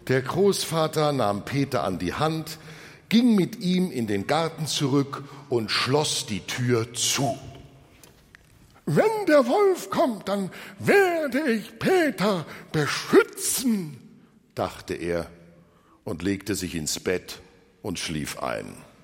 Der Großvater nahm Peter an die Hand, ging mit ihm in den Garten zurück und schloss die Tür zu. »Wenn der Wolf kommt, dann werde ich Peter beschützen«, dachte er und legte sich ins Bett und schlief ein.